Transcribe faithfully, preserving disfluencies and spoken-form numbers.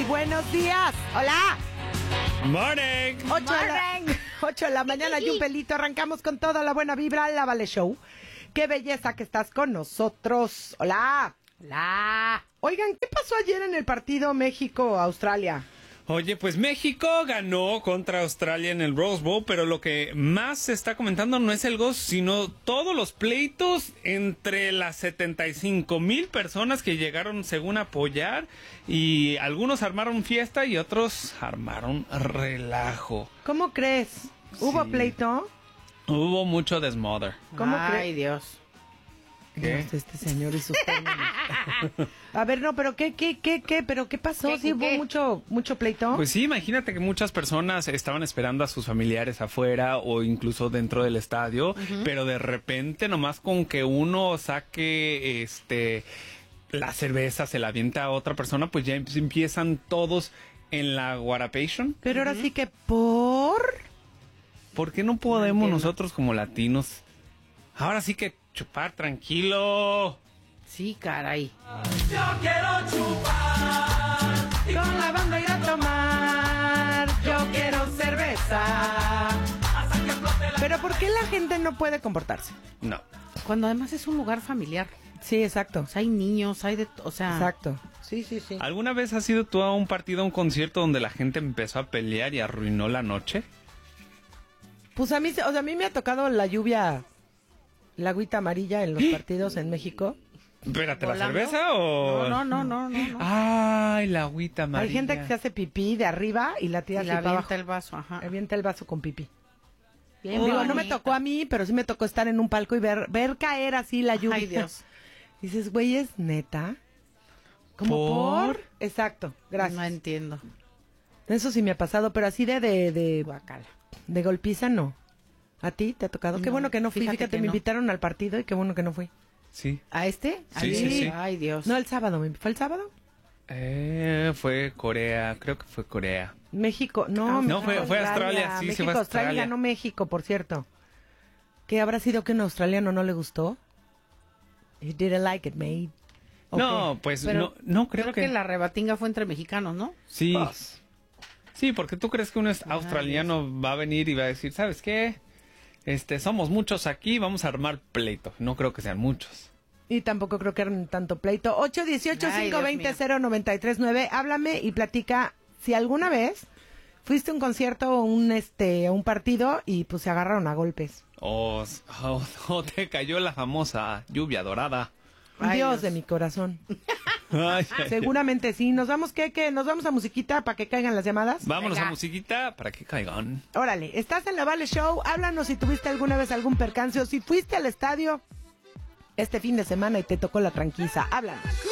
buenos días. Hola. Morning. Ocho de la, ocho de la mañana y un pelito. Arrancamos con toda la buena vibra. La Vale Show. Qué belleza que estás con nosotros. Hola. Hola. Oigan, ¿qué pasó ayer en el partido México-Australia? Oye, pues México ganó contra Australia en el Rose Bowl, pero lo que más se está comentando no es el gol, sino todos los pleitos entre las setenta y cinco mil personas que llegaron según apoyar, y algunos armaron fiesta y otros armaron relajo. ¿Cómo crees? ¿Hubo Sí. pleito? Hubo mucho desmother. ¿Cómo Ay, crees? Dios. ¿Qué? Dios, este señor y sus términos. A ver, no, pero ¿qué, qué, qué, qué? ¿Pero qué pasó? ¿Qué, ¿Sí hubo qué? mucho, mucho pleito? Pues sí, imagínate que muchas personas estaban esperando a sus familiares afuera o incluso dentro del estadio, uh-huh. pero de repente nomás con que uno saque este la cerveza, se la avienta a otra persona, pues ya empiezan todos en la Guarapation. Pero ahora uh-huh. sí que por... ¿Por qué no podemos no nosotros como latinos ahora sí que chupar tranquilo? Sí, caray. Yo quiero chupar y con la banda ir a tomar. Yo quiero cerveza. Pero ¿por qué la gente no puede comportarse? No. Cuando además es un lugar familiar. Sí, exacto. O sea, hay niños, hay de... O sea... Exacto. Sí, sí, sí. ¿Alguna vez has ido tú a un partido, a un concierto donde la gente empezó a pelear y arruinó la noche? Pues a mí, o sea, a mí me ha tocado la lluvia, la agüita amarilla en los partidos en México. Espérate, ¿la ¿Volando? cerveza o...? No, no, no, no, no. Ay, la agüita amarilla. Hay gente que se hace pipí de arriba y la tira Y así la para avienta abajo. el vaso, ajá. Avienta el vaso con pipí. Bien Digo, no me bonita. tocó a mí, pero sí me tocó estar en un palco y ver, ver caer así la lluvia. Ay, Dios. Dices, güey, ¿es neta? ¿Cómo por? ¿Por? Exacto, gracias. No entiendo. Eso sí me ha pasado, pero así de, de, de, Guacala. de golpiza no. ¿A ti te ha tocado? Qué No, bueno que no fui, fíjate fíjate, que me no. invitaron al partido y qué bueno que no fui. Sí. ¿A este? Sí, ¿A sí, mí? sí. Ay, Dios. No, el sábado, ¿me- ¿fue el sábado? Eh, fue Corea, creo que fue Corea. México, no, No, fue- fue Australia, sí, México, se fue a Australia, Australia. no México, por cierto. ¿Qué habrá sido que un australiano no le gustó? He didn't like it, mate. ¿O No, qué? pues Pero no, no creo, Creo que... la rebatinga fue entre mexicanos, ¿no? Sí. Pues. Sí, porque tú crees que un es- australiano va a venir y va a decir, ¿sabes qué? Este, somos muchos aquí, vamos a armar pleito. No creo que sean muchos. Y tampoco creo que eran tanto pleito. ocho dieciocho, Ay, cinco Dios veinte, mío. cero noventa y tres nueve. Háblame y platica si alguna vez fuiste a un concierto o un, este, a un partido y pues se agarraron a golpes. O o- o te cayó la famosa lluvia dorada. Ay, Dios, Dios. de mi corazón. Ay, ay. Seguramente sí. ¿Nos vamos qué? ¿Qué? ¿Nos vamos a musiquita para que caigan las llamadas? Vámonos Venga. a musiquita para que caigan. Órale, estás en la Vale Show. Háblanos si tuviste alguna vez algún percance o si fuiste al estadio este fin de semana y te tocó la tranquiza. Háblanos.